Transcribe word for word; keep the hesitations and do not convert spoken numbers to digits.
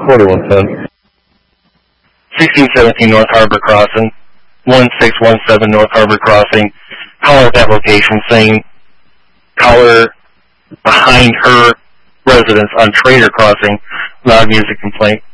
forty-one ten. sixteen seventeen North Harbor Crossing, one six one seven North Harbor Crossing. Caller at that location saying caller behind her residence on Trader Crossing, loud music complaint.